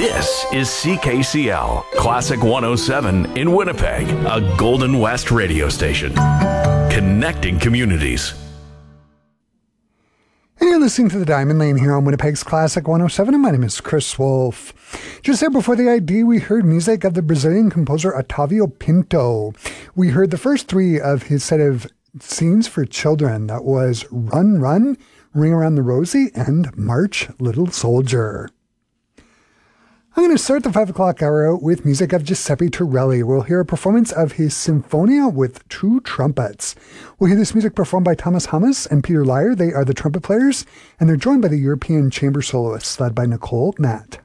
This is CKCL, Classic 107 in Winnipeg, a Golden West radio station. Connecting communities. And you're listening to The Diamond Lane here on Winnipeg's Classic 107, and my name is Chris Wolf. Just there before the ID, we heard music of the Brazilian composer Otávio Pinto. We heard the first three of his set of scenes for children. That was Run, Run, Ring Around the Rosie, and March, Little Soldier. I'm going to start the 5 o'clock hour out with music of Giuseppe Torelli. We'll hear a performance of his Sinfonia with two trumpets. We'll hear this music performed by Thomas Hummus and Peter Lyer. They are the trumpet players, and they're joined by the European chamber soloists led by Nicole Matt.